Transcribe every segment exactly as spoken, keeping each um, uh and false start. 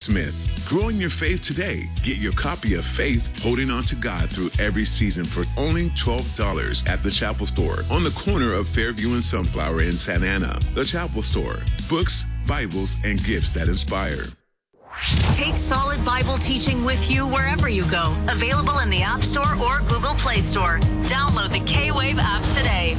Smith. Growing your faith today. Get your copy of Faith, Holding On to God Through Every Season for only twelve dollars at the Chapel Store on the corner of Fairview and Sunflower in Santa Ana. The Chapel Store. Books, Bibles, and gifts that inspire. Take solid Bible teaching with you wherever you go. Available in the App Store or Google Play Store. Download the K-Wave app today.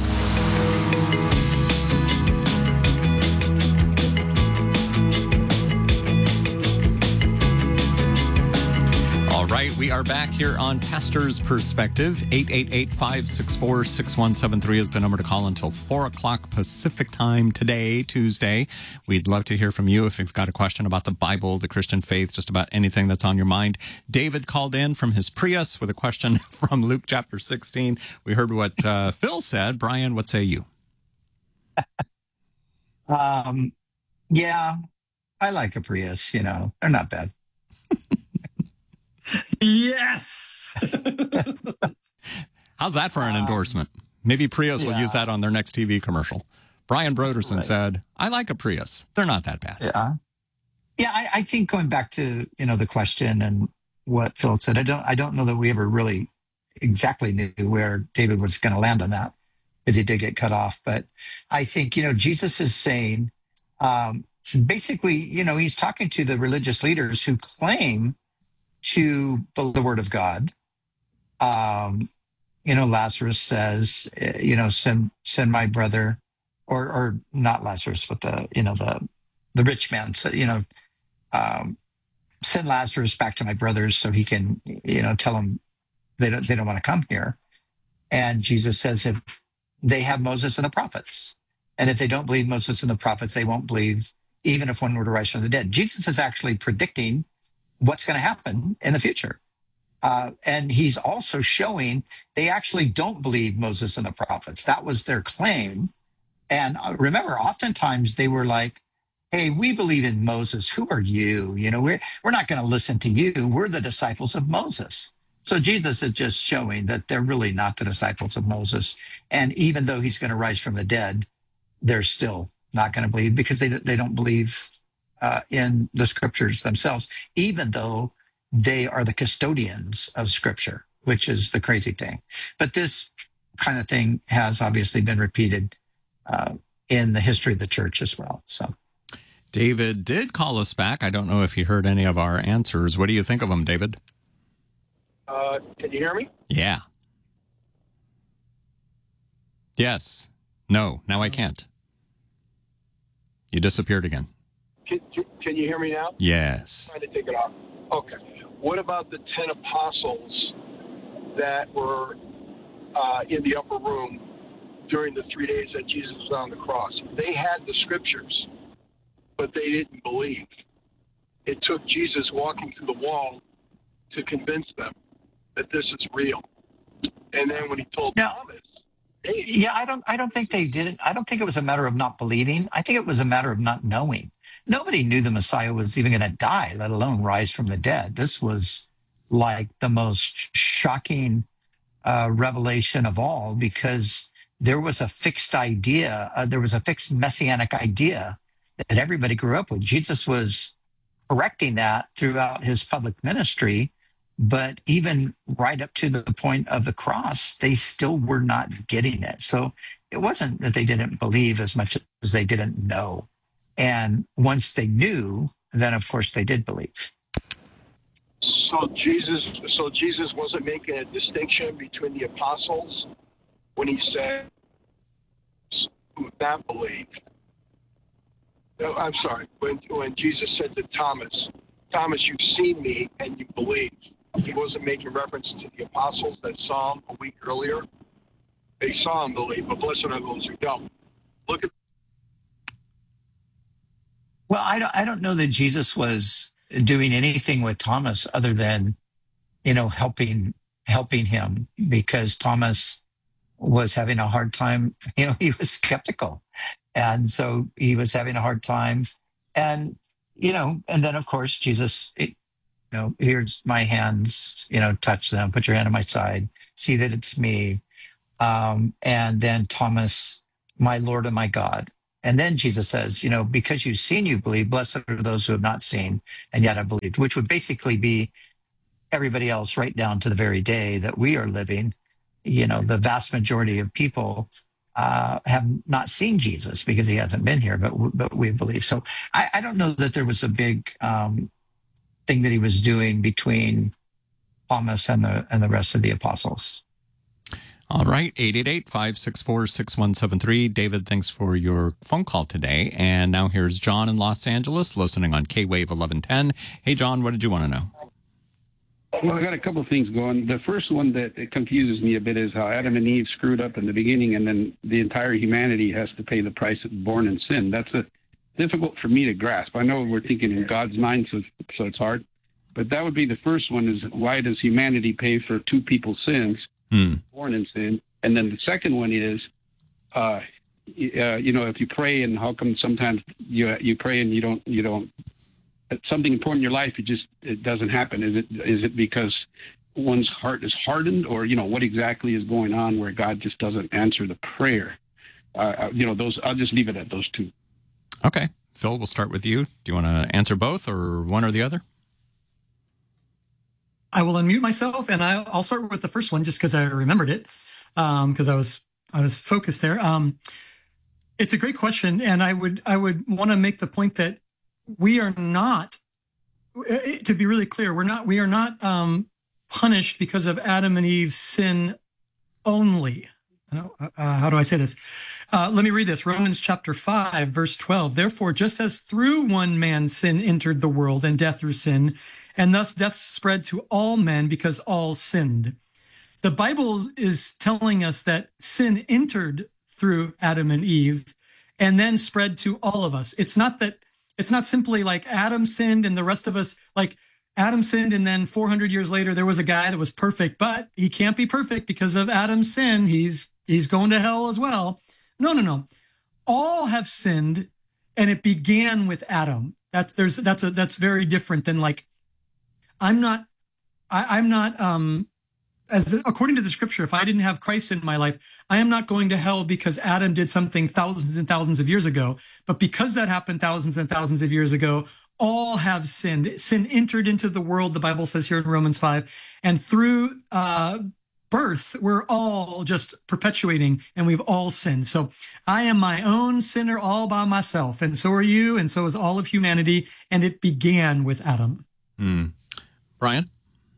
All right, we are back here on Pastor's Perspective. eight eight eight, five six four, six one seven three is the number to call until four o'clock Pacific time today, Tuesday. We'd love to hear from you if you've got a question about the Bible, the Christian faith, just about anything that's on your mind. David called in from his Prius with a question from Luke chapter sixteen. We heard what uh, Phil said. Brian, what say you? um, yeah, I like a Prius, you know. They're not bad. Yes. How's that for an um, endorsement? Maybe Prius yeah. will use that on their next T V commercial. Brian Broderson right. said, I like a Prius. They're not that bad. Yeah. Yeah, I, I think going back to, you know, the question and what Phil said, I don't I don't know that we ever really exactly knew where David was going to land on that, because he did get cut off. But I think, you know, Jesus is saying, um, basically, you know, he's talking to the religious leaders who claim to the word of God. Um, you know, Lazarus says, you know, send, send my brother, or, or not Lazarus, but the, you know, the, the rich man said, you know, um, send Lazarus back to my brothers so he can, you know, tell them they don't, they don't want to come here. And Jesus says, if they have Moses and the prophets, and if they don't believe Moses and the prophets, they won't believe even if one were to rise from the dead. Jesus is actually predicting what's going to happen in the future. Uh, and he's also showing they actually don't believe Moses and the prophets. That was their claim. And uh, remember, oftentimes they were like, hey, we believe in Moses. Who are you? You know, we're, we're not going to listen to you. We're the disciples of Moses. So Jesus is just showing that they're really not the disciples of Moses. And even though he's going to rise from the dead, they're still not going to believe, because they, they don't believe Uh, in the scriptures themselves, even though they are the custodians of scripture, which is the crazy thing. But this kind of thing has obviously been repeated uh, in the history of the church as well. So, David did call us back. I don't know if he heard any of our answers. What do you think of them, David? Uh, can you hear me? Yeah. Yes. No, now I can't. You disappeared again. Can, can you hear me now? Yes. I'm trying to take it off. Okay. What about the ten apostles that were uh, in the upper room during the three days that Jesus was on the cross? They had the scriptures, but they didn't believe. It took Jesus walking through the wall to convince them that this is real. And then when he told now, Thomas, hey, yeah, I don't, I don't think they didn't. I don't think it was a matter of not believing. I think it was a matter of not knowing. Nobody knew the Messiah was even going to die, let alone rise from the dead. This was like the most shocking uh, revelation of all, because there was a fixed idea. Uh, there was a fixed messianic idea that everybody grew up with. Jesus was correcting that throughout his public ministry, but even right up to the point of the cross, they still were not getting it. So it wasn't that they didn't believe as much as they didn't know. And once they knew, then of course they did believe. So Jesus, so Jesus wasn't making a distinction between the apostles when he said, "Who have not believed." No, I'm sorry. When when Jesus said to Thomas, "Thomas, you've seen me and you believe," he wasn't making reference to the apostles that saw him a week earlier. They saw him believe, but blessed are those who don't. Look at. Well, I don't, I don't know that Jesus was doing anything with Thomas other than, you know, helping helping him, because Thomas was having a hard time. You know, he was skeptical. And so he was having a hard time. And, you know, and then, of course, Jesus, it, you know, here's my hands, you know, touch them, put your hand on my side, see that it's me. Um, and then Thomas, my Lord and my God. And then Jesus says, you know, because you've seen, you believe, blessed are those who have not seen and yet have believed, which would basically be everybody else right down to the very day that we are living. You know, the vast majority of people uh, have not seen Jesus because he hasn't been here, but, but we believe. So I, I don't know that there was a big um, thing that he was doing between Thomas and the, and the rest of the apostles. All right, eight eight eight, five six four, six one seven three. David, thanks for your phone call today. And now here's John in Los Angeles, listening on K-Wave eleven ten. Hey, John, what did you want to know? Well, I got a couple of things going. The first one that confuses me a bit is how Adam and Eve screwed up in the beginning, and then the entire humanity has to pay the price of born in sin. That's a, difficult for me to grasp. I know we're thinking in God's mind, so, so it's hard. But that would be the first one, is why does humanity pay for two people's sins? Mm. Born in sin. And then the second one is, uh, uh, you know, if you pray, and how come sometimes you you pray and you don't you don't something important in your life, it just it doesn't happen? Is it is it because one's heart is hardened, or you know what exactly is going on where God just doesn't answer the prayer? Uh, you know, those. I'll just leave it at those two. Okay, Phil, we'll start with you. Do you want to answer both, or one or the other? I will unmute myself, and I, I'll start with the first one just because I remembered it, because um, I was I was focused there. Um, it's a great question, and I would I would want to make the point that we are not, to be really clear, we're not we are not um, punished because of Adam and Eve's sin only. Uh, how do I say this? Uh, let me read this. Romans chapter five, verse twelve. Therefore, just as through one man sin entered the world, and death through sin, and thus death spread to all men because all sinned. The Bible is telling us that sin entered through Adam and Eve and then spread to all of us. It's not that, it's not simply like Adam sinned and the rest of us, like Adam sinned and then four hundred years later there was a guy that was perfect, but he can't be perfect because of Adam's sin. He's he's going to hell as well. No, no, no. All have sinned, and it began with Adam. That's there's that's a that's very different than like I'm not, I, I'm not, um, as according to the scripture, if I didn't have Christ in my life, I am not going to hell because Adam did something thousands and thousands of years ago. But because that happened thousands and thousands of years ago, all have sinned. Sin entered into the world, the Bible says here in Romans five. And through uh, birth, we're all just perpetuating, and we've all sinned. So I am my own sinner all by myself. And so are you, and so is all of humanity. And it began with Adam. Hmm. Brian?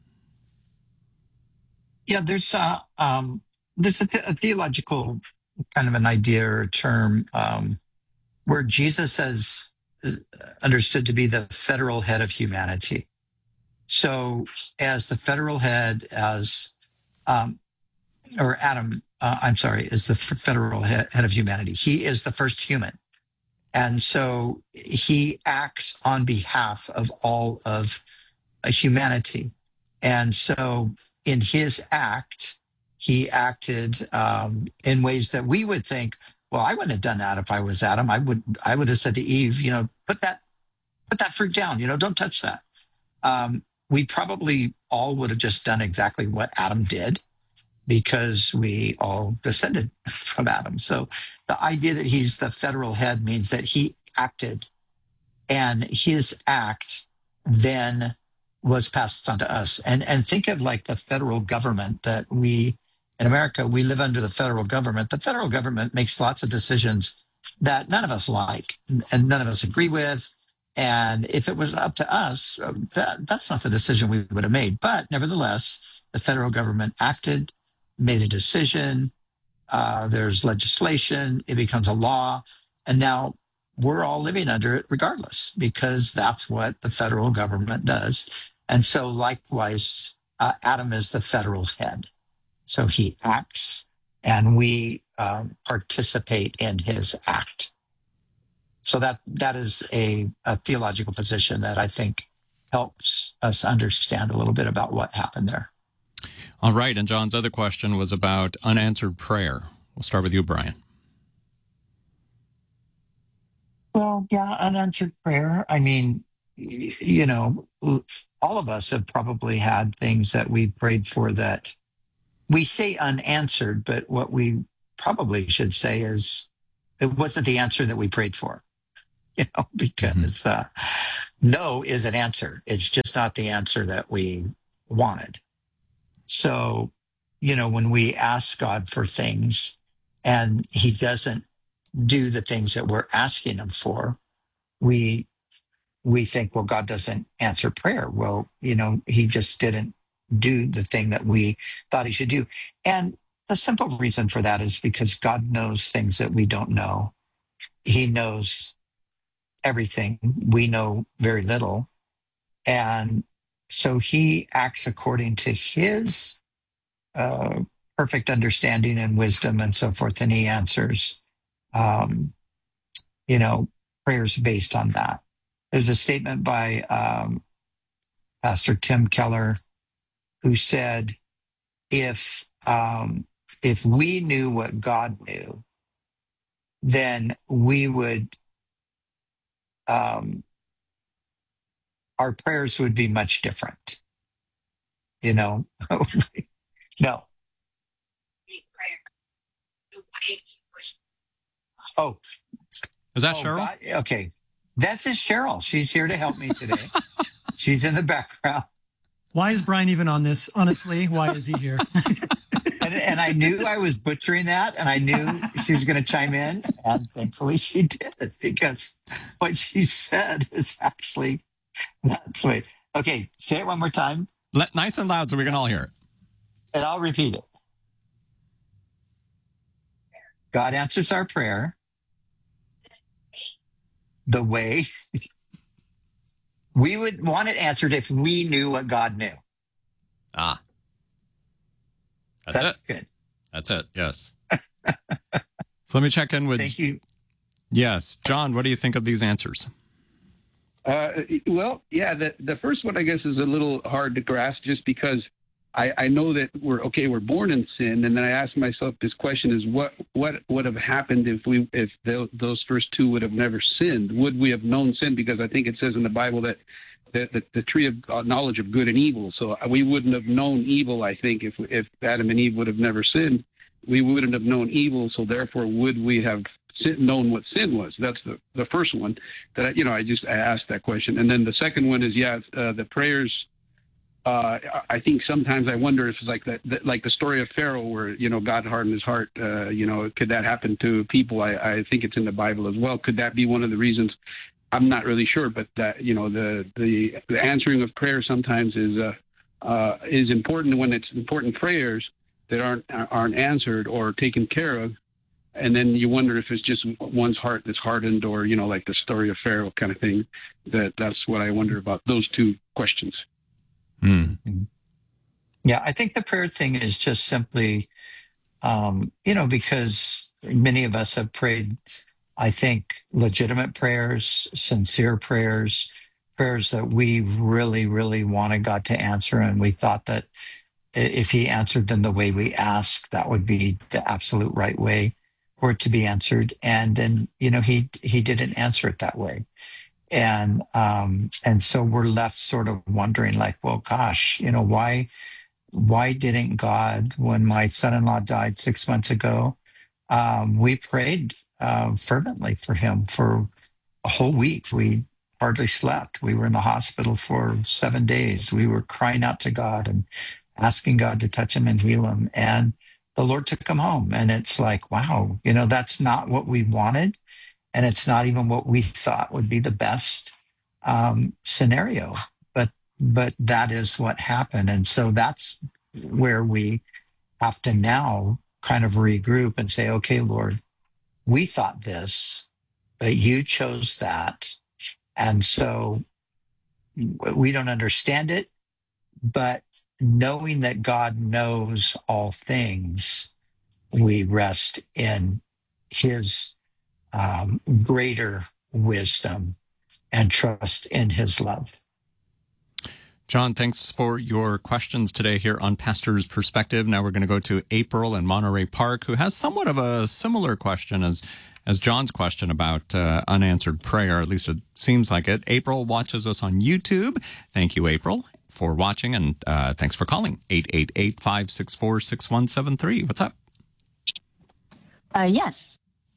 Yeah, there's uh, um, there's a, th- a theological kind of an idea or term um, where Jesus is understood to be the federal head of humanity. So as the federal head, as um, or Adam, uh, I'm sorry, is the f- federal head, head of humanity. He is the first human. And so he acts on behalf of all of humanity. And so in his act, he acted um, in ways that we would think, well, I wouldn't have done that if I was Adam. I would I would have said to Eve, you know, put that put that fruit down, you know, don't touch that. Um, we probably all would have just done exactly what Adam did because we all descended from Adam. So the idea that he's the federal head means that he acted, and his act then was passed on to us. And and think of like the federal government that we, in America, we live under the federal government. The federal government makes lots of decisions that none of us like and none of us agree with. And if it was up to us, that, that's not the decision we would have made. But nevertheless, the federal government acted, made a decision. Uh, there's legislation. It becomes a law. And now we're all living under it regardless, because that's what the federal government does. And so likewise, uh, Adam is the federal head. So he acts, and we um, participate in his act. So that that is a, a theological position that I think helps us understand a little bit about what happened there. All right. And John's other question was about unanswered prayer. We'll start with you, Brian. Well, yeah, unanswered prayer. I mean, you know, all of us have probably had things that we prayed for that we say unanswered, but what we probably should say is it wasn't the answer that we prayed for, you know, because uh, no is an answer. It's just not the answer that we wanted. So, you know, when we ask God for things and he doesn't do the things that we're asking him for, we we think, well, God doesn't answer prayer. Well, you know, he just didn't do the thing that we thought he should do. And the simple reason for that is because God knows things that we don't know. He knows everything. We know very little. And so he acts according to his uh, perfect understanding and wisdom and so forth. And he answers, um, you know, prayers based on that. There's a statement by um, Pastor Tim Keller who said, if um, if we knew what God knew, then we would, um, our prayers would be much different. You know, no. Oh, is that oh, Cheryl? God, okay. That's his Cheryl. She's here to help me today. She's in the background. Why is Brian even on this? Honestly, why is he here? and, and I knew I was butchering that, and I knew she was going to chime in, and thankfully she did, because what she said is actually not sweet. Okay, say it one more time. Let, nice and loud so we can all hear it. And I'll repeat it. God answers our prayer the way we would want it answered if we knew what God knew. Ah. That's, That's it. good. That's it, yes. So let me check in with... Thank you. Yes. John, what do you think of these answers? Uh, well, yeah, the, the first one, I guess, is a little hard to grasp just because I, I know that we're, okay, we're born in sin. And then I ask myself this question is what, what would have happened if we, if the, those first two would have never sinned? Would we have known sin? Because I think it says in the Bible that the, the, the tree of knowledge of good and evil. So we wouldn't have known evil, I think, if, if Adam and Eve would have never sinned. We wouldn't have known evil. So therefore, would we have known what sin was? That's the, the first one that, I, you know, I just I asked that question. And then the second one is, yeah, uh, the prayers. Uh, I think sometimes I wonder if it's like that, that, like the story of Pharaoh, where you know God hardened his heart. Uh, you know, could that happen to people? I, I think it's in the Bible as well. Could that be one of the reasons? I'm not really sure, but that you know the the, the answering of prayer sometimes is uh, uh, is important when it's important prayers that aren't aren't answered or taken care of. And then you wonder if it's just one's heart that's hardened, or you know, like the story of Pharaoh kind of thing. That that's what I wonder about those two questions. Mm. Yeah, I think the prayer thing is just simply, um, you know, because many of us have prayed, I think, legitimate prayers, sincere prayers, prayers that we really, really wanted God to answer. And we thought that if he answered them the way we asked, that would be the absolute right way for it to be answered. And then, you know, he he didn't answer it that way. And um, and so we're left sort of wondering, like, well, gosh, you know, why why didn't God, when my son-in-law died six months ago, um, we prayed uh, fervently for him for a whole week. We hardly slept. We were in the hospital for seven days. We were crying out to God and asking God to touch him and heal him. And the Lord took him home. And it's like, wow, you know, that's not what we wanted. And it's not even what we thought would be the best um, scenario, but but that is what happened. And so that's where we have to now kind of regroup and say, okay, Lord, we thought this, but you chose that. And so we don't understand it, but knowing that God knows all things, we rest in his Um, greater wisdom and trust in his love. John, thanks for your questions today here on Pastor's Perspective. Now we're going to go to April in Monterey Park, who has somewhat of a similar question as as John's question about uh, unanswered prayer. At least it seems like it. April watches us on YouTube. Thank you, April, for watching, and uh, thanks for calling. eight eight eight, five six four, six one seven three. What's up? Uh, yes.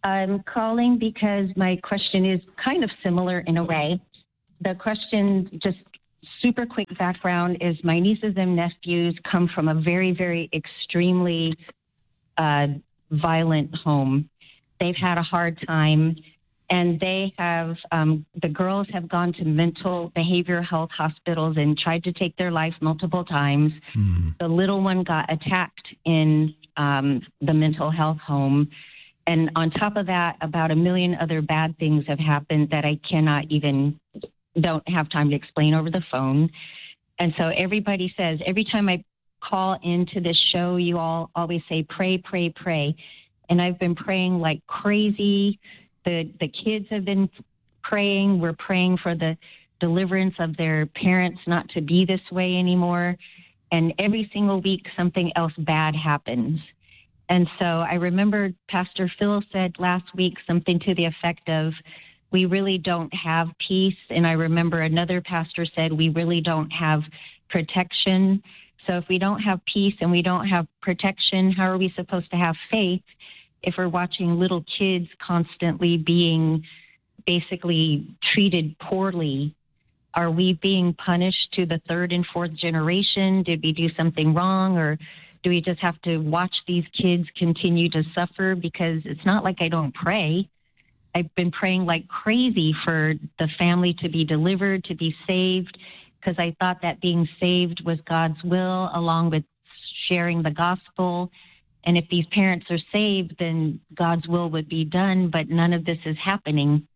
I'm calling because my question is kind of similar in a way. The question, just super quick background, is my nieces and nephews come from a very, very extremely uh, violent home. They've had a hard time, and they have, um, the girls have gone to mental behavioral health hospitals and tried to take their life multiple times. Mm. The little one got attacked in um, the mental health home. And on top of that, about a million other bad things have happened that I cannot even, don't have time to explain over the phone. And so everybody says, every time I call into this show, you all always say, pray, pray, pray. And I've been praying like crazy. The, the kids have been praying. We're praying for the deliverance of their parents not to be this way anymore. And every single week, something else bad happens. And so I remember Pastor Phil said last week something to the effect of, we really don't have peace. And I remember another pastor said, we really don't have protection. So if we don't have peace and we don't have protection, how are we supposed to have faith if we're watching little kids constantly being basically treated poorly? Are we being punished to the third and fourth generation? Did we do something wrong? Or do we just have to watch these kids continue to suffer? Because it's not like I don't pray. I've been praying like crazy for the family to be delivered, to be saved, because I thought that being saved was God's will, along with sharing the gospel. And if these parents are saved, then God's will would be done, but none of this is happening.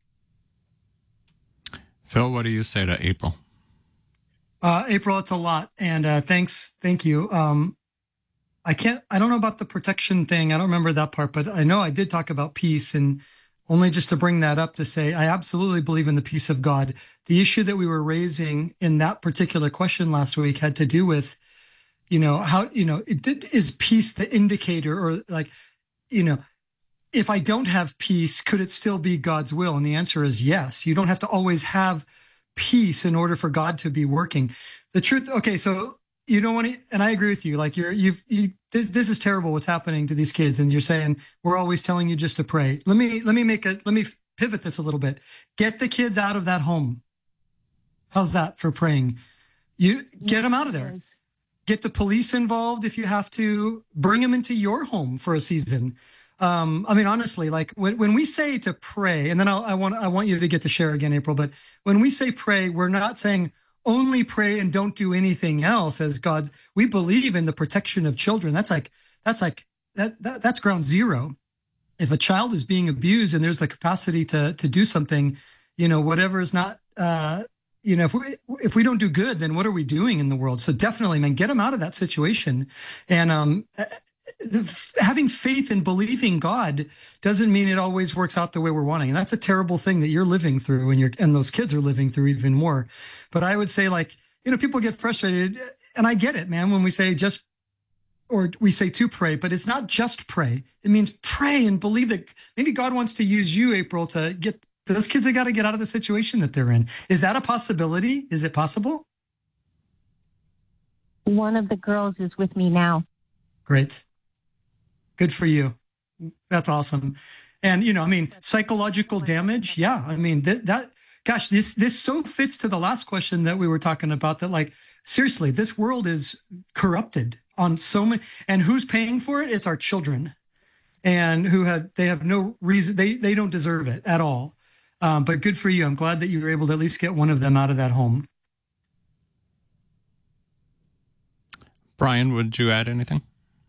Phil, what do you say to April? Uh, April, it's a lot. And uh, thanks. Thank you. Um, I can't, I don't know about the protection thing. I don't remember that part, but I know I did talk about peace, and only just to bring that up to say, I absolutely believe in the peace of God. The issue that we were raising in that particular question last week had to do with, you know, how, you know, it did, is peace the indicator, or like, you know, if I don't have peace, could it still be God's will? And the answer is yes. You don't have to always have peace in order for God to be working. The truth, okay, so you don't want to, and I agree with you, like you're, you've, you, this, this is terrible what's happening to these kids. And you're saying, we're always telling you just to pray. Let me, let me make a, let me pivot this a little bit. Get the kids out of that home. How's that for praying? You get them out of there. Get the police involved if you have to. Bring them into your home for a season. Um, I mean, honestly, like when, when we say to pray, and then I'll, I want I want you to get to share again, April. But when we say pray, we're not saying only pray and don't do anything else as God's. We believe in the protection of children. That's like that's like that, that that's ground zero. If a child is being abused and there's the capacity to to do something, you know, whatever is not. Uh, You know, if we if we don't do good, then what are we doing in the world? So definitely, man, get them out of that situation. And um, having faith and believing God doesn't mean it always works out the way we're wanting. And that's a terrible thing that you're living through, and you're and those kids are living through even more. But I would say, like, you know, people get frustrated, and I get it, man, when we say just, or we say to pray, but it's not just pray. It means pray and believe that maybe God wants to use you, April, to get those kids, they got to get out of the situation that they're in. Is that a possibility? Is it possible? One of the girls is with me now. Great. Good for you. That's awesome. And, you know, I mean, psychological damage. Yeah. I mean, that, that gosh, this, this so fits to the last question that we were talking about, that like, seriously, this world is corrupted on so many, and who's paying for it? It's our children, and who have, they have no reason. They, they don't deserve it at all. Um, but good for you. I'm glad that you were able to at least get one of them out of that home. Brian, would you add anything?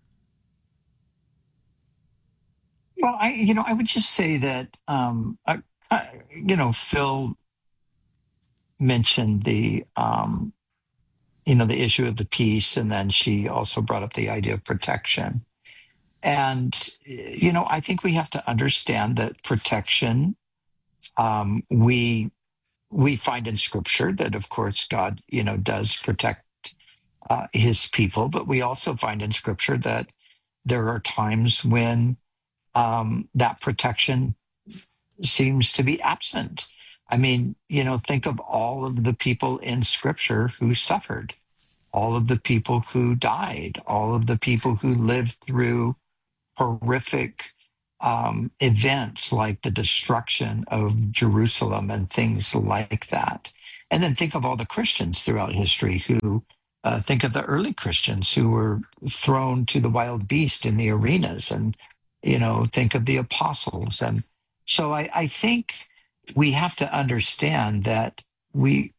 Well, I, you know, I would just say that, um, I, I, you know, Phil mentioned the, um, you know, the issue of the peace, and then she also brought up the idea of protection. And, you know, I think we have to understand that protection, Um, we we find in Scripture that, of course, God, you know, does protect uh, His people, but we also find in Scripture that there are times when um, that protection seems to be absent. I mean, you know, think of all of the people in Scripture who suffered, all of the people who died, all of the people who lived through horrific um, events like the destruction of Jerusalem and things like that. And then think of all the Christians throughout history who uh, think of the early Christians who were thrown to the wild beast in the arenas, and, you know, think of the apostles. And so I, I think we have to understand that we,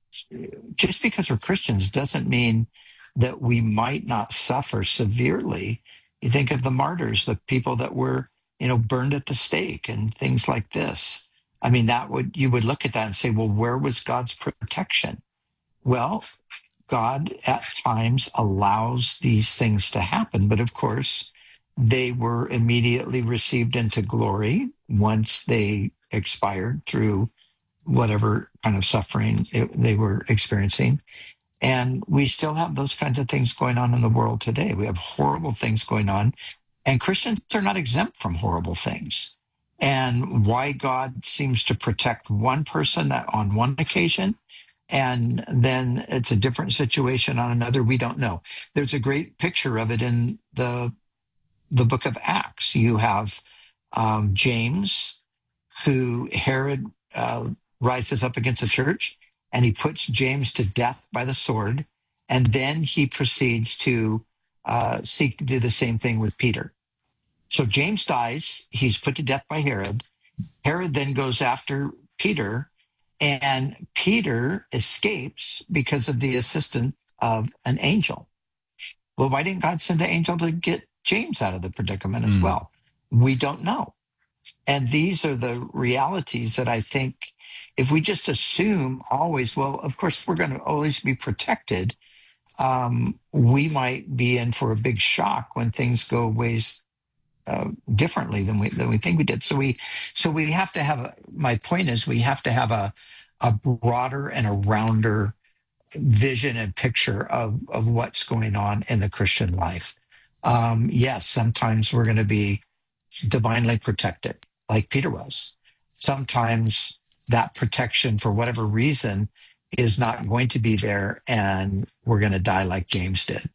just because we're Christians doesn't mean that we might not suffer severely. You think of the martyrs, the people that were, you know, burned at the stake and things like this. I mean, that would, you would look at that and say, well, where was God's protection? Well, God at times allows these things to happen, but of course, they were immediately received into glory once they expired through whatever kind of suffering it, they were experiencing. And we still have those kinds of things going on in the world today. We have horrible things going on, and Christians are not exempt from horrible things. And why God seems to protect one person on one occasion, and then it's a different situation on another, we don't know. There's a great picture of it in the the book of Acts. You have um, James, who Herod uh, rises up against the church, and he puts James to death by the sword. And then he proceeds to uh, seek to do the same thing with Peter. So James dies. He's put to death by Herod. Herod then goes after Peter, and Peter escapes because of the assistance of an angel. Well, why didn't God send the angel to get James out of the predicament as well? We don't know. And these are the realities that I think if we just assume always, well, of course, we're going to always be protected, um, we might be in for a big shock when things go ways uh, differently than we than we think we did. So we so we have to have, a, my point is we have to have a, a broader and a rounder vision and picture of, of what's going on in the Christian life. Um, yes, sometimes we're going to be divinely protected, like Peter was. Sometimes that protection, for whatever reason, is not going to be there, and we're going to die like James did.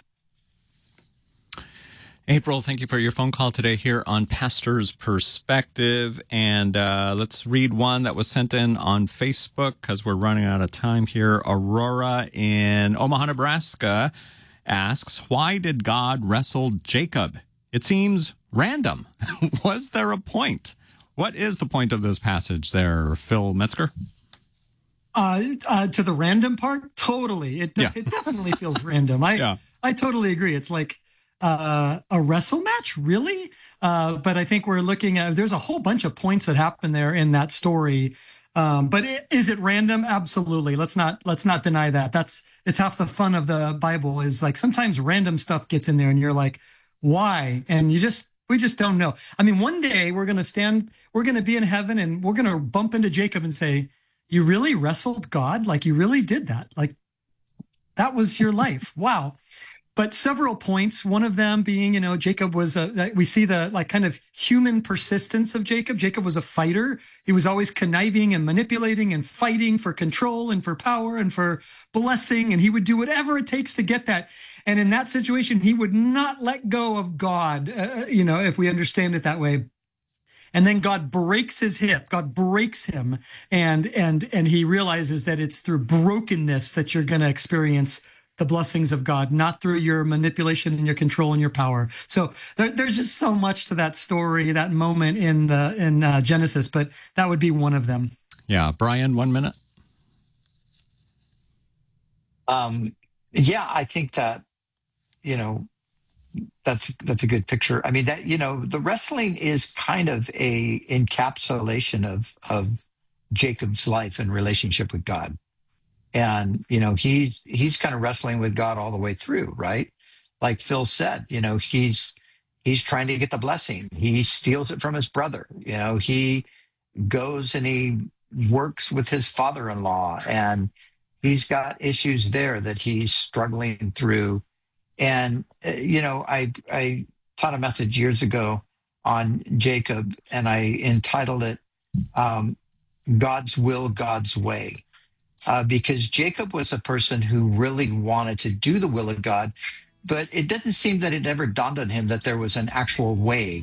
April, thank you for your phone call today here on Pastor's Perspective. And uh, let's read one that was sent in on Facebook because we're running out of time here. Aurora in Omaha, Nebraska asks, why did God wrestle Jacob? It seems random. Was there a point? What is the point of this passage there, Phil Metzger? Uh, uh, to the random part, totally. It, yeah. it definitely feels random. I yeah. I totally agree. It's like uh, a wrestle match, really? Uh, but I think we're looking at, there's a whole bunch of points that happen there in that story. Um, but it, is it random? Absolutely. Let's not let's not deny that. That's it's half the fun of the Bible is like sometimes random stuff gets in there and you're like, why? And you just we just don't know. I mean, one day we're going to stand, we're going to be in heaven and we're going to bump into Jacob and say, you really wrestled God? Like you really did that? Like that was your life. Wow. But several points, one of them being, you know, Jacob was, a, we see the like kind of human persistence of Jacob. Jacob was a fighter. He was always conniving and manipulating and fighting for control and for power and for blessing. And he would do whatever it takes to get that. And in that situation, he would not let go of God, uh, you know, if we understand it that way. And then God breaks his hip. God breaks him. And, and, and he realizes that it's through brokenness that you're going to experience the blessings of God, not through your manipulation and your control and your power. So there, there's just so much to that story, that moment in the in uh, Genesis, but that would be one of them. Yeah, Brian, one minute. Um, yeah, I think that you know that's that's a good picture. I mean that you know the wrestling is kind of a encapsulation of of Jacob's life and relationship with God. And, you know, he's, he's kind of wrestling with God all the way through, right? Like Phil said, you know, he's, he's trying to get the blessing. He steals it from his brother. You know, he goes and he works with his father-in-law and he's got issues there that he's struggling through. And, uh, you know, I, I taught a message years ago on Jacob and I entitled it, um, God's Will, God's Way. Uh, because Jacob was a person who really wanted to do the will of God, but it doesn't seem that it ever dawned on him that there was an actual way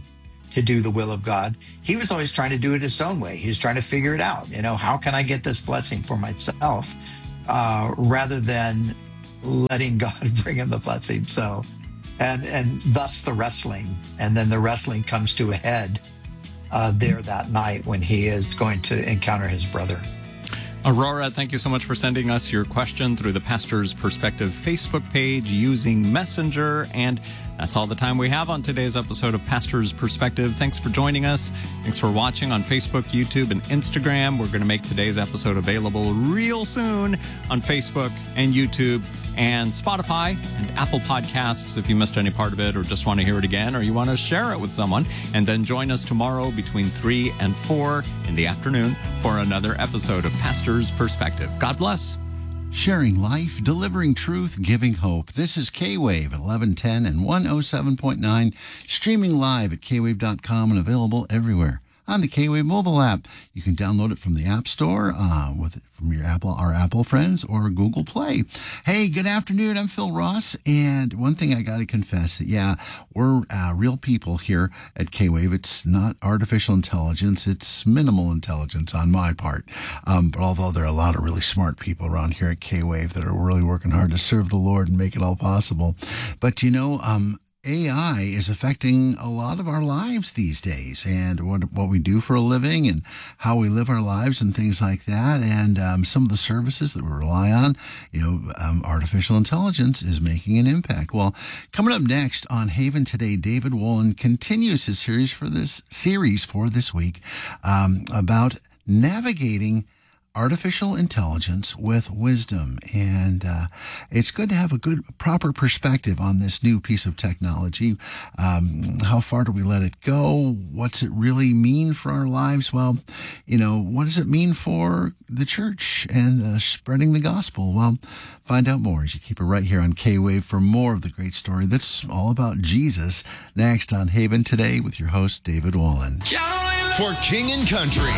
to do the will of God. He was always trying to do it his own way. He was trying to figure it out. You know, how can I get this blessing for myself, uh, rather than letting God bring him the blessing? So, and and thus the wrestling, and then the wrestling comes to a head uh, there that night when he is going to encounter his brother. Aurora, thank you so much for sending us your question through the Pastor's Perspective Facebook page using Messenger. And that's all the time we have on today's episode of Pastor's Perspective. Thanks for joining us. Thanks for watching on Facebook, YouTube, and Instagram. We're going to make today's episode available real soon on Facebook and YouTube and Spotify and Apple Podcasts if you missed any part of it or just want to hear it again or you want to share it with someone. And then join us tomorrow between three and four in the afternoon for another episode of Pastor's Perspective. God bless. Sharing life, delivering truth, giving hope. This is K-Wave at eleven ten and one oh seven point nine, streaming live at k wave dot com and available everywhere on the K-Wave mobile app. You can download it from the App Store, uh, with from your Apple, our Apple friends, or Google Play. Hey, good afternoon. I'm Phil Ross, and one thing I got to confess that, yeah, we're uh, real people here at K-Wave. It's not artificial intelligence. It's minimal intelligence on my part. Um, but although there are a lot of really smart people around here at K-Wave that are really working hard to serve the Lord and make it all possible. But, you know, um, A I is affecting a lot of our lives these days, and what what we do for a living and how we live our lives and things like that, and um, some of the services that we rely on. You know, um, artificial intelligence is making an impact. Well, coming up next on Haven Today, David Wolin continues his series for this series for this week um, about navigating artificial intelligence with wisdom. And uh, it's good to have a good, proper perspective on this new piece of technology. Um, how far do we let it go? What's it really mean for our lives? Well, you know, what does it mean for the church and uh, spreading the gospel? Well, find out more as you keep it right here on K-Wave for more of the great story that's all about Jesus. Next on Haven Today with your host, David Wolin. For King and Country,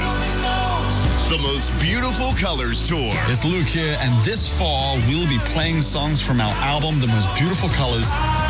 the most beautiful colors tour. It's Luke here, and this fall we'll be playing songs from our album, The Most Beautiful Colors,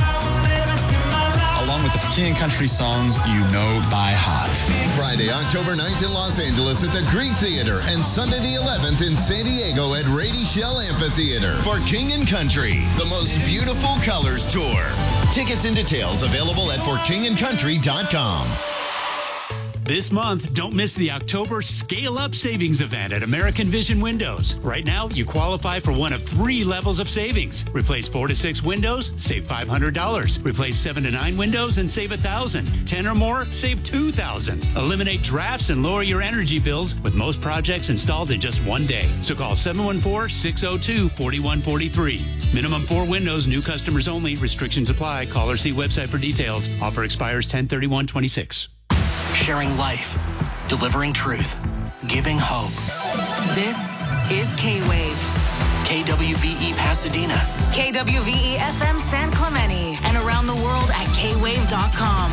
along with the King and Country songs you know by heart. Friday, October ninth in Los Angeles at the Greek Theater, and Sunday the eleventh in San Diego at Rady Shell Amphitheater. For King and Country, the Most Beautiful Colors tour. Tickets and details available at for king and country dot com. This month, don't miss the October Scale Up Savings event at American Vision Windows. Right now, you qualify for one of three levels of savings. Replace four to six windows, save five hundred dollars. Replace seven to nine windows and save one thousand dollars. ten or more, save two thousand dollars. Eliminate drafts and lower your energy bills with most projects installed in just one day. So call seven one four, six oh two, four one four three. Minimum four windows, new customers only. Restrictions apply. Call or see website for details. Offer expires ten thirty-one twenty-six. Sharing life, delivering truth, giving hope. This is K-Wave. K W V E Pasadena. K W V E F M San Clemente. And around the world at k wave dot com.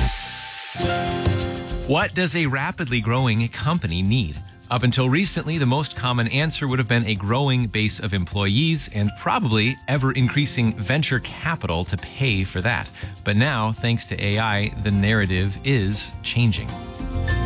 What does a rapidly growing company need? Up until recently, the most common answer would have been a growing base of employees and probably ever-increasing venture capital to pay for that. But now, thanks to A I, the narrative is changing.